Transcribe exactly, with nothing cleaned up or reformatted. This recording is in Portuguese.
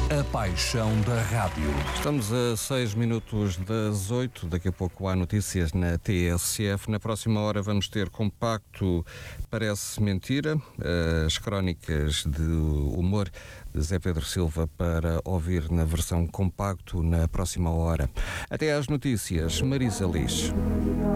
A paixão da rádio. Estamos a seis minutos das oito. Daqui a pouco há notícias na T S F. Na próxima hora vamos ter Compacto Parece Mentira, as crónicas de humor de Zé Pedro Silva para ouvir na versão compacto na próxima hora. Até às notícias, Marisa Liz.